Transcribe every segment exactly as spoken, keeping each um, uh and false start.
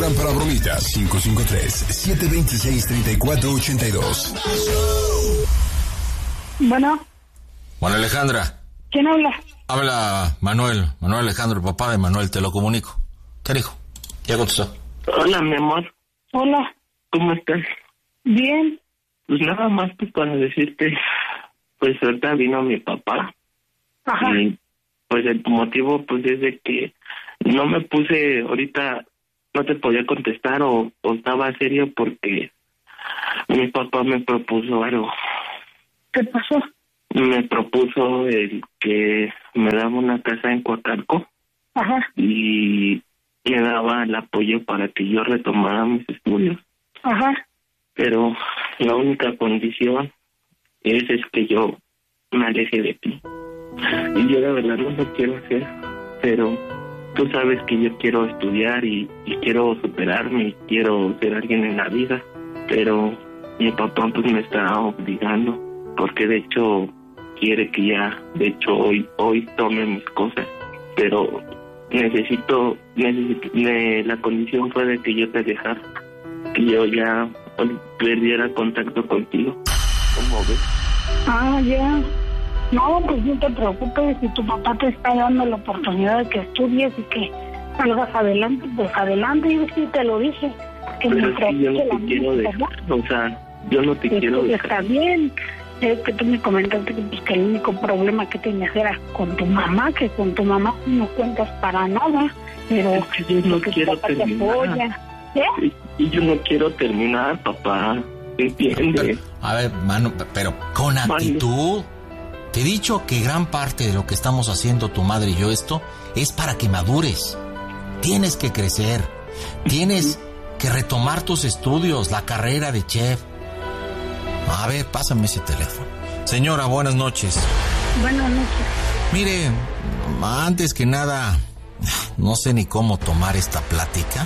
Instagram para bromitas, cinco cinco tres, siete dos seis, tres cuatro ocho dos. Bueno. Bueno, Alejandra. ¿Quién habla? Habla Manuel, Manuel Alejandro, el papá de Manuel, te lo comunico. ¿Qué dijo? ¿Ya contestó? Hola, mi amor. Hola. ¿Cómo estás? Bien. Pues nada más pues para decirte, pues ahorita vino mi papá. Ajá. Y pues el motivo pues es de que no me puse ahorita, no te podía contestar o, o estaba serio porque mi papá me propuso algo. ¿Qué pasó? Me propuso el que me daba una casa en Coacalco. Ajá. Y me daba el apoyo para que yo retomara mis estudios. Ajá. Pero la única condición es, es que yo me aleje de ti. Y yo la verdad no lo quiero hacer, pero tú sabes que yo quiero estudiar y, y quiero superarme y quiero ser alguien en la vida. Pero mi papá pues me está obligando, porque de hecho quiere que ya, de hecho hoy hoy tome mis cosas. Pero necesito, necesito me, la condición fue de que yo te dejara, que yo ya perdiera contacto contigo. ¿Cómo ves? Ah, ya. No, pues no te preocupes, si tu papá te está dando la oportunidad de que estudies y que salgas adelante, pues adelante. Yo sí te lo dije, que Pero mientras es que yo no que te la quiero música, dejar, o sea, yo no te pues, quiero pues, dejar. está bien. Es que tú me comentaste que, pues, que el único problema que tenías era con tu mamá, que con tu mamá no cuentas para nada, pero es que yo no que quiero tu papá te terminar. apoya. ¿Eh? Y, y yo no quiero terminar, papá. ¿Entiendes? A ver, Manu, pero con actitud. Te he dicho que gran parte de lo que estamos haciendo tu madre y yo esto es para que madures. Tienes que crecer. Tienes que retomar tus estudios, la carrera de chef. A ver, pásame ese teléfono. Señora, buenas noches. Buenas noches. Mire, antes que nada, no sé ni cómo tomar esta plática.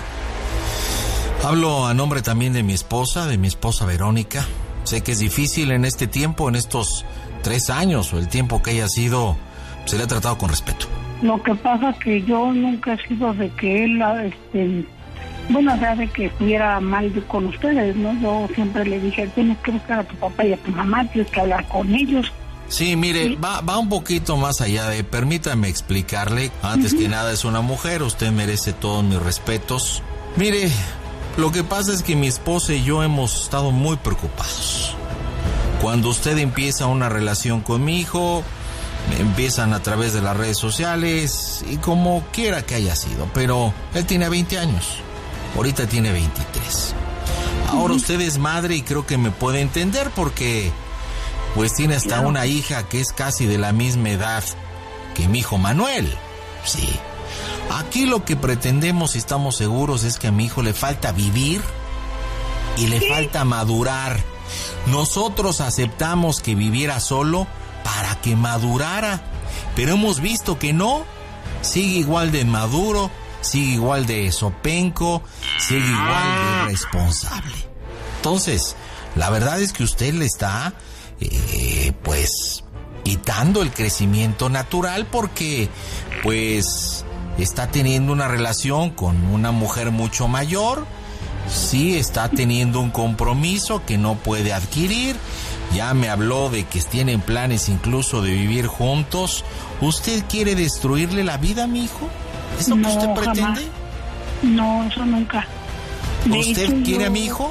Hablo a nombre también de mi esposa, de mi esposa Verónica. Sé que es difícil en este tiempo, en estos tres años o el tiempo que haya sido, se le ha tratado con respeto. Lo que pasa es que yo nunca he sido de que él, este, bueno, o sea, de que estuviera mal con ustedes, ¿no? Yo siempre le dije, tienes que buscar a tu papá y a tu mamá, tienes que hablar con ellos. Sí, mire, ¿Sí? Va, va un poquito más allá de, permítame explicarle, antes uh-huh. que nada es una mujer, usted merece todos mis respetos. Mire, lo que pasa es que mi esposa y yo hemos estado muy preocupados. Cuando usted empieza una relación con mi hijo, empiezan a través de las redes sociales y como quiera que haya sido, pero él tiene veinte años, ahorita tiene veintitrés. Ahora uh-huh. usted es madre y creo que me puede entender porque pues tiene hasta claro. una hija que es casi de la misma edad que mi hijo Manuel. Sí. Aquí lo que pretendemos y estamos seguros es que a mi hijo le falta vivir y le ¿Sí? falta madurar. Nosotros aceptamos que viviera solo para que madurara, pero hemos visto que no. Sigue igual de maduro, sigue igual de sopenco, sigue igual de irresponsable. Entonces, la verdad es que usted le está, eh, pues, quitando el crecimiento natural porque, pues, está teniendo una relación con una mujer mucho mayor. Sí, está teniendo un compromiso que no puede adquirir. Ya me habló de que tienen planes incluso de vivir juntos. ¿Usted quiere destruirle la vida a mi hijo? ¿Es lo no, que usted pretende? Jamás. No, eso nunca. De ¿Usted hecho, quiere yo... a mi hijo?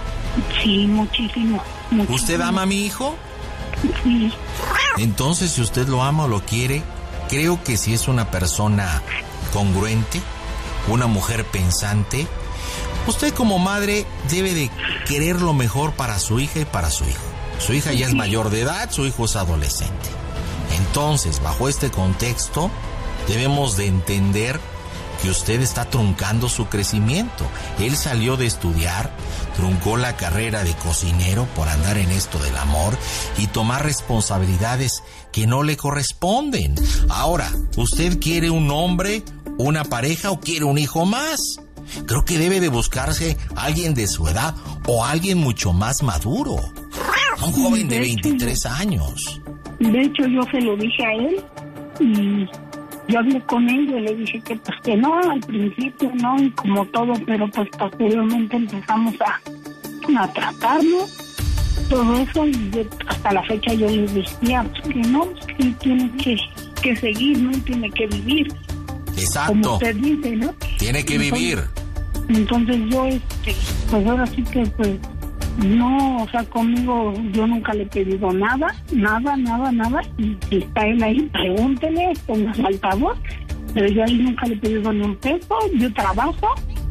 Sí, muchísimo, muchísimo. ¿Usted ama a mi hijo? Sí. Entonces, si usted lo ama o lo quiere, creo que si es una persona congruente, una mujer pensante, usted como madre debe de querer lo mejor para su hija y para su hijo. Su hija ya es mayor de edad, su hijo es adolescente. Entonces, bajo este contexto, debemos de entender que usted está truncando su crecimiento. Él salió de estudiar, truncó la carrera de cocinero por andar en esto del amor y tomar responsabilidades que no le corresponden. Ahora, ¿usted quiere un hombre, una pareja o quiere un hijo más? Creo que debe de buscarse alguien de su edad o alguien mucho más maduro. Un joven de veintitrés años. De hecho, yo se lo dije a él y yo hablé con ella y le dije que pues que no, al principio no, y como todo, pero pues posteriormente empezamos a, a tratarnos, todo eso, y yo, hasta la fecha yo le decía pues, que no, que tiene que, que seguir, ¿no? Tiene que vivir. Exacto. Como usted dice, ¿no? Tiene que entonces, vivir. Entonces yo, este, pues ahora sí que pues, no, o sea, conmigo yo nunca le he pedido nada, nada, nada, nada, y si está él ahí, pregúntele, ponga su altavoz, pero yo ahí nunca le he pedido ni un peso, yo trabajo,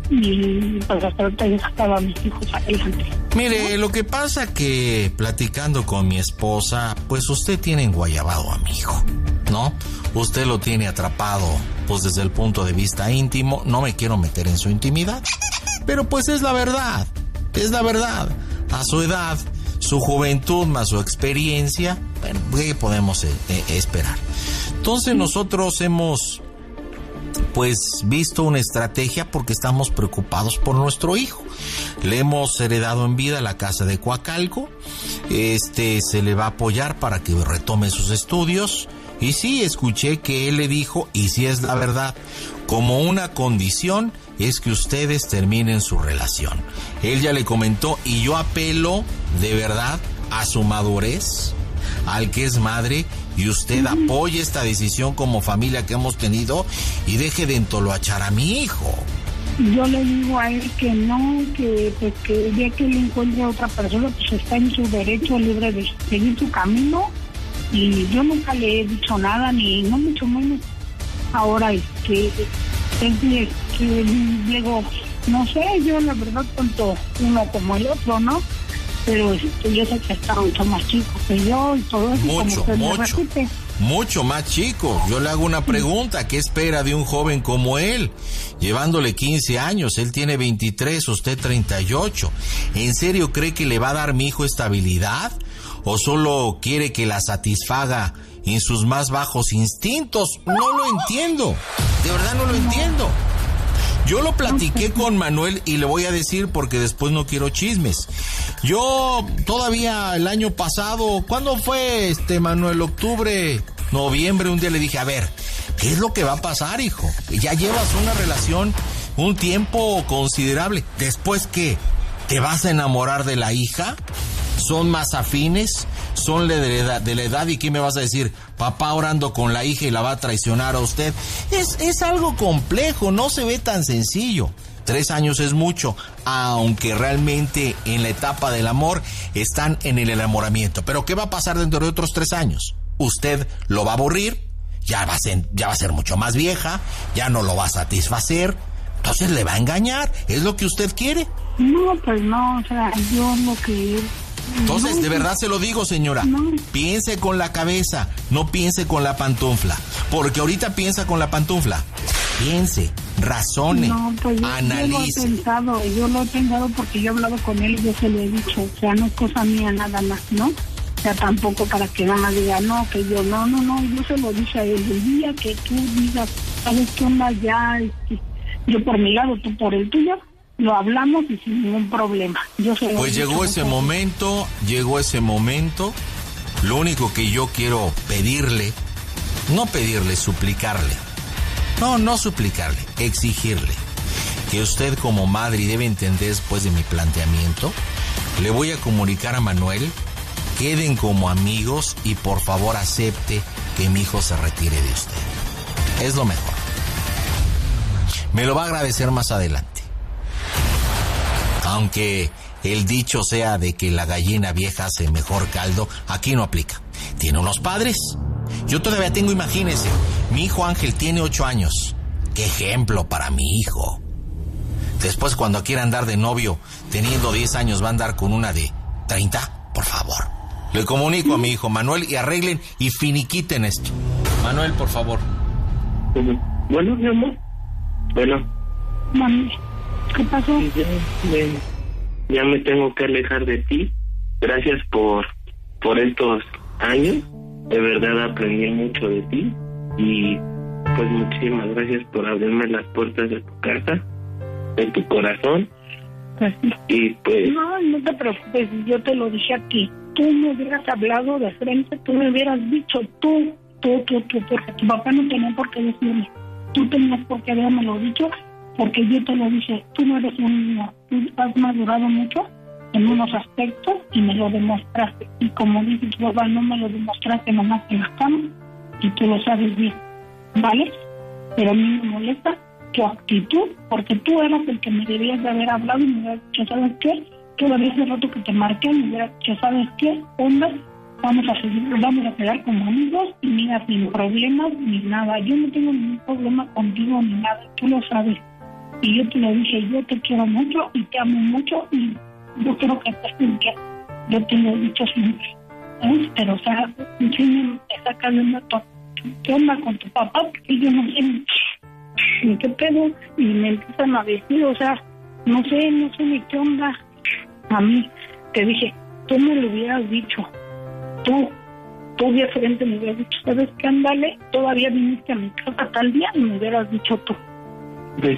y pues hasta ahorita yo sacaba a mis hijos adelante. Mire, lo que pasa que platicando con mi esposa, pues usted tiene enguayabado a mi hijo, ¿no? Usted lo tiene atrapado, pues desde el punto de vista íntimo. No me quiero meter en su intimidad, pero pues es la verdad, es la verdad. A su edad, su juventud más su experiencia, bueno, ¿qué podemos eh, eh, esperar? Entonces nosotros hemos pues visto una estrategia porque estamos preocupados por nuestro hijo. Le hemos heredado en vida la casa de Coacalco. Este se le va a apoyar para que retome sus estudios. Y sí, escuché que él le dijo, y sí es la verdad, como una condición es que ustedes terminen su relación. Él ya le comentó, y yo apelo de verdad a su madurez, al que es madre, y usted apoye esta decisión como familia que hemos tenido y deje de entoloachar a mi hijo. Yo le digo a él que no, que pues que el día que él encuentre a otra persona, pues está en su derecho libre de seguir su camino, y yo nunca le he dicho nada, ni no mucho menos ahora, es que es que, que luego, no sé, yo la verdad tanto uno como el otro, ¿no? Pero este, yo sé que está mucho más chico que yo y todo eso. Mucho, como mucho, mucho más chico. Yo le hago una pregunta, ¿qué espera de un joven como él? Llevándole quince años, él tiene veintitrés, usted treinta y ocho. ¿En serio cree que le va a dar mi hijo estabilidad? ¿O solo quiere que la satisfaga en sus más bajos instintos? No lo entiendo, de verdad no lo entiendo. Yo lo platiqué con Manuel y le voy a decir porque después no quiero chismes. Yo todavía el año pasado, ¿cuándo fue este Manuel? Octubre, noviembre, un día le dije, a ver, ¿qué es lo que va a pasar, hijo? Ya llevas una relación un tiempo considerable. ¿Después qué? ¿Te vas a enamorar de la hija? ¿Son más afines? ¿Son de la edad, de la edad? ¿Y qué me vas a decir? Papá orando con la hija y la va a traicionar a usted. Es, es algo complejo, no se ve tan sencillo. Tres años es mucho, aunque realmente en la etapa del amor están en el enamoramiento. Pero ¿qué va a pasar dentro de otros tres años? Usted lo va a aburrir, ya va a ser, ya va a ser mucho más vieja, ya no lo va a satisfacer, entonces le va a engañar. ¿Es lo que usted quiere? No, pues no, o sea, yo lo que... Entonces, no, de verdad se lo digo, señora, no. Piense con la cabeza, no piense con la pantufla, porque ahorita piensa con la pantufla. Piense, razone, no, pues yo, analice. Yo lo he pensado, yo lo he pensado porque yo he hablado con él y yo se lo he dicho, o sea, no es cosa mía nada más, ¿no? O sea, tampoco para que nada más diga, no, que yo, no, no, no, yo se lo dije a él, el día que tú digas, ¿sabes qué onda? Ya, este, yo por mi lado, tú por el tuyo, lo hablamos y sin ningún problema. Yo se lo Pues llegó ese todo. momento, llegó ese momento. Lo único que yo quiero pedirle, no pedirle, suplicarle. No, no suplicarle, exigirle. Que usted como madre, y debe entender después de mi planteamiento, le voy a comunicar a Manuel, queden como amigos y por favor acepte que mi hijo se retire de usted. Es lo mejor. Me lo va a agradecer más adelante. Aunque el dicho sea de que la gallina vieja hace mejor caldo, aquí no aplica. Tiene unos padres. Yo todavía tengo, imagínese, mi hijo Ángel tiene ocho años. ¡Qué ejemplo para mi hijo! Después, cuando quiera andar de novio, teniendo diez años, va a andar con una de treinta, por favor. Le comunico a mi hijo Manuel y arreglen y finiquiten esto. Manuel, por favor. Bueno, mi amor. Bueno. Mami, ¿qué pasó? Ya me, ya me tengo que alejar de ti. Gracias por, por estos años. De verdad aprendí mucho de ti. Y pues muchísimas gracias por abrirme las puertas de tu casa, de tu corazón. Pues, y pues... No, no te preocupes, yo te lo dije aquí. Tú me hubieras hablado de frente, tú me hubieras dicho tú, tú, tú, tú, porque tu papá no tenía por qué decirme. Tú tenías por qué habérmelo dicho, porque yo te lo dije, tú no eres un niño, tú has madurado mucho en unos aspectos y me lo demostraste. Y como dice tu papá, no me lo demostraste nomás en la cama, y tú lo sabes bien, ¿vale? Pero a mí me molesta tu actitud, porque tú eras el que me debías de haber hablado y me hubieras dicho, ¿sabes qué? Todavía hace rato que te marqué, me hubiera dicho, ¿sabes qué? Onda, vamos a seguir, vamos a quedar como amigos y mira, sin problemas ni nada. Yo no tengo ningún problema contigo ni nada, tú lo sabes. Y yo te lo dije, yo te quiero mucho y te amo mucho y yo quiero que estés bien, que yo te lo he dicho siempre. ¿Sabes? Pero, o sea, sí me está cayendo todo. ¿Qué onda con tu papá? Porque yo no sé ni, ni qué pedo. Y me empiezan a decir, o sea, no sé, no sé ni qué onda. A mí, te dije, tú me lo hubieras dicho. Tú, tú de frente me hubieras dicho, ¿sabes qué? Ándale, todavía viniste a mi casa tal día y me hubieras dicho tú.